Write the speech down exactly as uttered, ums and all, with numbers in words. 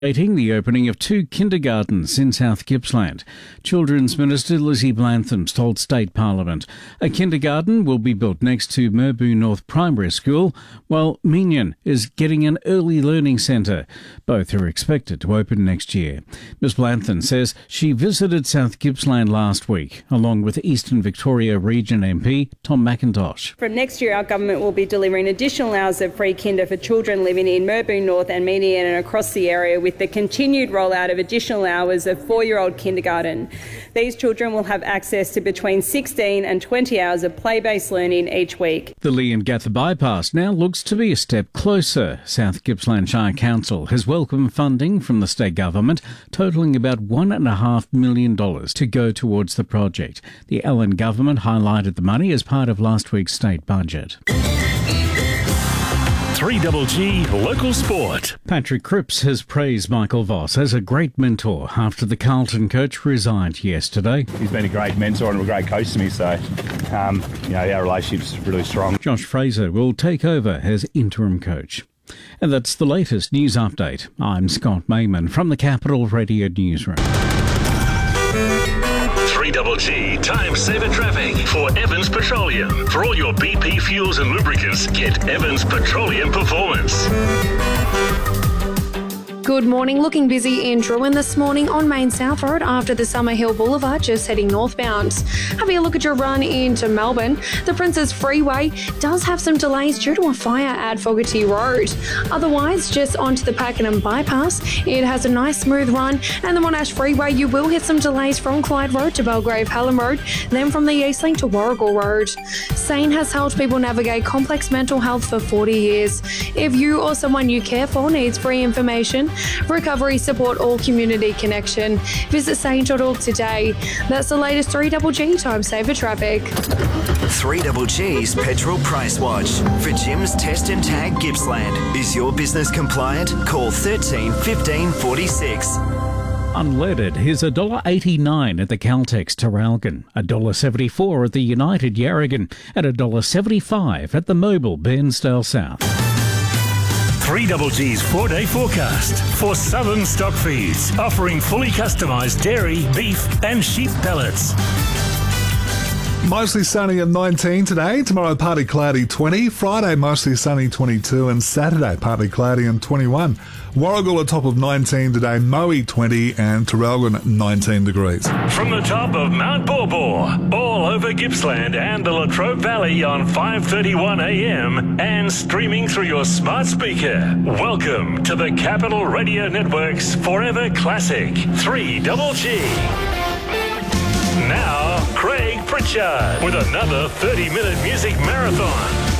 The opening of two kindergartens in South Gippsland. Children's Minister Lizzie Blantham's told State Parliament a kindergarten will be built next to Merbau North Primary School, while Minion is getting an early learning centre. Both are expected to open next year. Miz Blantham says she visited South Gippsland last week, along with Eastern Victoria Region M P Tom McIntosh. From next year, our government will be delivering additional hours of free kinder for children living in Merbau North and Minion and across the area, with the continued rollout of additional hours of four-year-old kindergarten. These children will have access to between sixteen and twenty hours of play-based learning each week. The Lee and Gatha bypass now looks to be a step closer. South Gippsland Shire Council has welcomed funding from the state government, totalling about one point five million dollars to go towards the project. The Allen government highlighted the money as part of last week's state budget. three G G Local Sport. Patrick Cripps has praised Michael Voss as a great mentor after the Carlton coach resigned yesterday. He's been a great mentor and a great coach to me, so um, you know, our relationship's really strong. Josh Fraser will take over as interim coach. And that's the latest news update. I'm Scott Mayman from the Capital Radio Newsroom. three G G Time Saver Traffic for Evans Petroleum. For all your B P fuels and lubricants, get Evans Petroleum Performance. Good morning. Looking busy in Drouin this morning on Main South Road after the Summerhill Boulevard, just heading northbound. Having a look at your run into Melbourne, the Princes Freeway does have some delays due to a fire at Fogarty Road. Otherwise, just onto the Pakenham Bypass, it has a nice smooth run, and the Monash Freeway, you will hit some delays from Clyde Road to Belgrave Hallam Road, then from the Eastlink to Warrigal Road. SANE has helped people navigate complex mental health for forty years. If you or someone you care for needs free information, recovery support or community connection, visit sane dot org today. That's the latest three G G Time Saver Traffic. three G G's Petrol Price Watch. For Jim's Test and Tag Gippsland. Is your business compliant? Call thirteen fifteen forty-six. Unleaded is one dollar eighty-nine at the Caltex Terralgan, one dollar seventy-four at the United Yarragon, and one dollar seventy-five at the Mobil Bairnsdale South. three G G's four-day forecast for Southern Stock Feeds, offering fully customised dairy, beef and sheep pellets. Mostly sunny at nineteen today. Tomorrow partly cloudy twenty. Friday mostly sunny twenty-two. And Saturday partly cloudy and twenty-one. Warrigal at top of nineteen today. Moe twenty and Terralgan nineteen degrees. From the top of Mount Borbor, all over Gippsland and the Latrobe Valley on five thirty-one a m and streaming through your smart speaker. Welcome to the Capital Radio Network's Forever Classic three G G. Now, Craig Pritchard with another thirty minute music marathon.